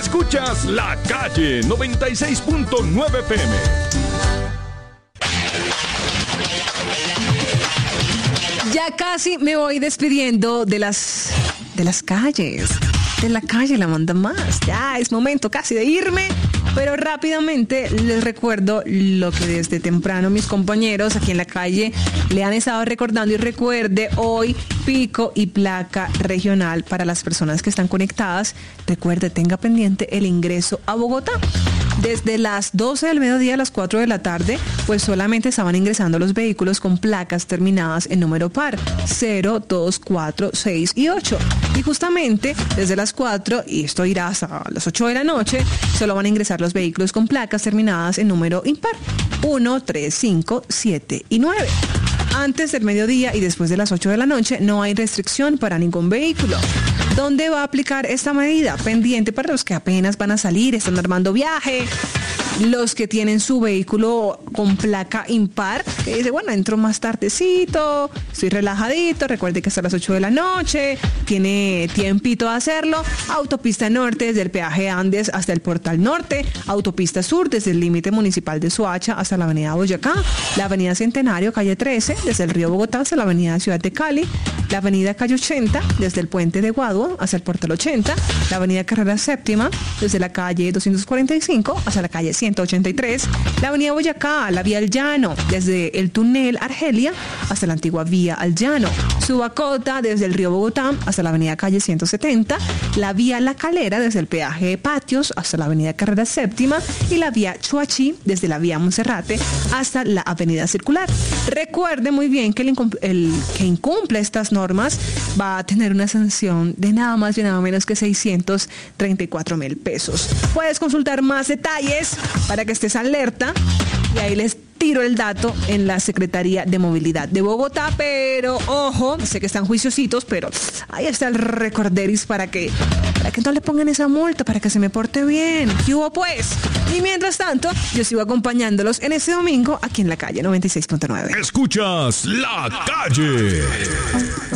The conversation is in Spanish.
Escuchas La Calle 96.9 PM. Ya casi me voy despidiendo de las calles. De la calle la manda más. Ya es momento casi de irme. Pero rápidamente les recuerdo lo que desde temprano mis compañeros aquí en la calle le han estado recordando. Y recuerde, hoy pico y placa regional para las personas que están conectadas. Recuerde, tenga pendiente el ingreso a Bogotá. Desde las 12 del mediodía a las 4 de la tarde, pues solamente estaban ingresando los vehículos con placas terminadas en número par, 0, 2, 4, 6 y 8. Y justamente desde las 4, y esto irá hasta las 8 de la noche, solo van a ingresar los vehículos con placas terminadas en número impar, 1, 3, 5, 7 y 9. Antes del mediodía y después de las 8 de la noche no hay restricción para ningún vehículo. ¿Dónde va a aplicar esta medida? Pendiente para los que apenas van a salir, están armando viaje, los que tienen su vehículo con placa impar, que dice, bueno, entro más tardecito, estoy relajadito, recuerde que hasta las 8 de la noche, tiene tiempito a hacerlo. Autopista norte desde el peaje Andes hasta el Portal Norte, autopista sur desde el límite municipal de Soacha hasta la avenida Boyacá, la avenida Centenario, calle 13, desde el río Bogotá hasta la avenida Ciudad de Cali, la avenida Calle 80, desde el puente de Guadua hasta el Portal 80, la avenida Carrera Séptima, desde la calle 245 hasta la calle 183, la avenida Boyacá, la vía al Llano, desde el túnel Argelia hasta la antigua vía al Llano, Subacota, desde el río Bogotá hasta la avenida calle 170, la vía La Calera, desde el peaje Patios hasta la avenida Carrera Séptima y la vía Chuachi, desde la vía Monserrate hasta la avenida Circular. Recuerde muy bien que el que incumple estas normas va a tener una sanción de nada más y nada menos que 634,000 pesos. Puedes consultar más detalles para que estés alerta y ahí les tiro el dato en la Secretaría de Movilidad de Bogotá, pero ojo, sé que están juiciositos, pero ahí está el recorderis para que no le pongan esa multa, para que se me porte bien. ¿Qué hubo pues? Y mientras tanto, yo sigo acompañándolos en este domingo aquí en La Calle 96.9. Escuchas La Calle.